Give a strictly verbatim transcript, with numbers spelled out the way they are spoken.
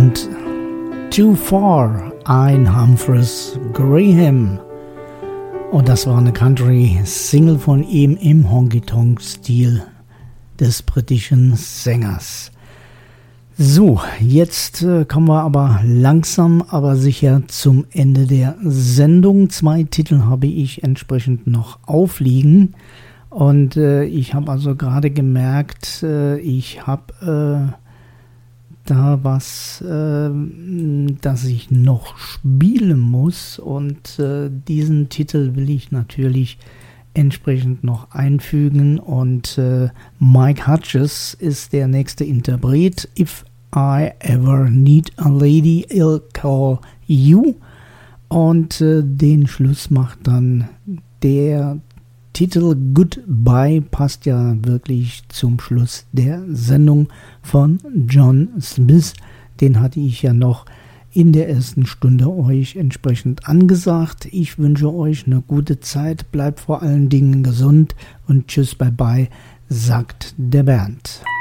und Too Far, ein Humphreys Graham. Und das war eine Country-Single von ihm im Honky-Tonk-Stil des britischen Sängers. So, jetzt äh, kommen wir aber langsam, aber sicher zum Ende der Sendung. Zwei Titel habe ich entsprechend noch aufliegen. Und äh, ich habe also gerade gemerkt, äh, ich habe äh, da was, äh, das ich noch spielen muss. Und äh, diesen Titel will ich natürlich entsprechend noch einfügen. Und äh, Mike Hutchence ist der nächste Interpret. If I ever need a lady, I'll call you. Und äh, den Schluss macht dann der Titel Goodbye, passt ja wirklich zum Schluss der Sendung von John Smith. Den hatte ich ja noch in der ersten Stunde euch entsprechend angesagt. Ich wünsche euch eine gute Zeit, bleibt vor allen Dingen gesund und tschüss, bye bye, sagt der Bernd.